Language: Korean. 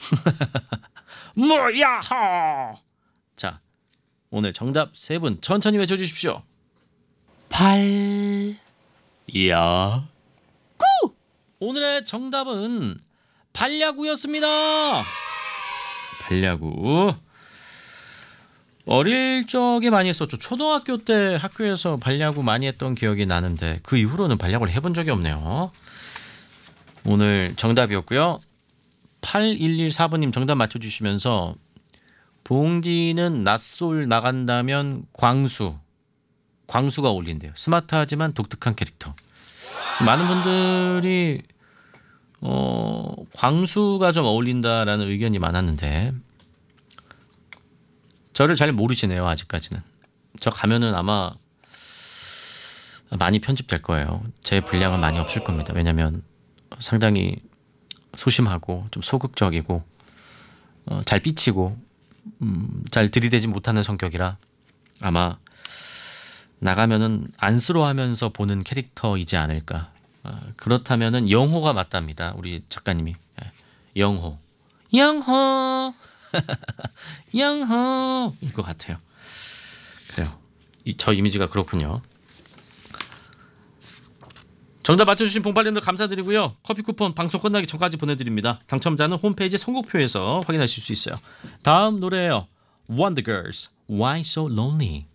뭐야하. 자, 오늘 정답 3분 천천히 외쳐주십시오. 팔야구. 오늘의 정답은 발야구였습니다. 발야구. 어릴 적에 많이 했었죠. 초등학교 때 학교에서 발야구 많이 했던 기억이 나는데 그 이후로는 발야구를 해본 적이 없네요. 오늘 정답이었고요. 8114번님 정답 맞춰주시면서 봉디는 낯솔 나간다면 광수가 어울린대요. 스마트하지만 독특한 캐릭터. 많은 분들이 광수가 좀 어울린다라는 의견이 많았는데 저를 잘 모르시네요. 아직까지는. 저 가면은 아마 많이 편집될 거예요. 제 분량은 많이 없을 겁니다. 왜냐면 상당히 소심하고 좀 소극적이고 잘 삐치고 잘 들이대지 못하는 성격이라 아마 나가면은 안쓰러워하면서 보는 캐릭터이지 않을까. 그렇다면은 영호가 맞답니다. 우리 작가님이. 영호 영호일 것 같아요. 그래요. 저 이미지가 그렇군요. 정답 맞춰주신 봉팔님들 감사드리고요. 커피 쿠폰 방송 끝나기 전까지 보내드립니다. 당첨자는 홈페이지 선곡표에서 확인하실 수 있어요. 다음 노래예요. Wonder Girls, Why So Lonely.